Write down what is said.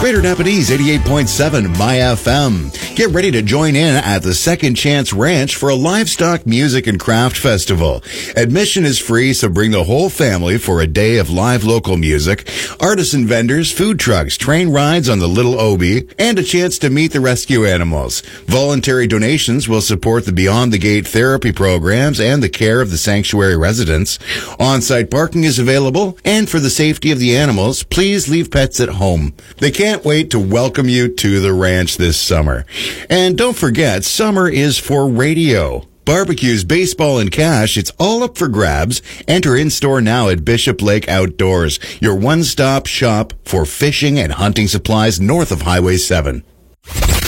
Greater Napanese 88.7 My FM. Get ready to join in at the Second Chance Ranch for a livestock music and craft festival. Admission is free, so bring the whole family for a day of live local music, artisan vendors, food trucks, train rides on the Little Obi, and a chance to meet the rescue animals. Voluntary donations will support the Beyond the Gate therapy programs and the care of the sanctuary residents. On-site parking is available, and for the safety of the animals, please leave pets at home. They can't wait to welcome you to the ranch this summer. And don't forget, summer is for radio. Barbecues, baseball, and cash, it's all up for grabs. Enter in-store now at Bishop Lake Outdoors, your one-stop shop for fishing and hunting supplies north of Highway 7.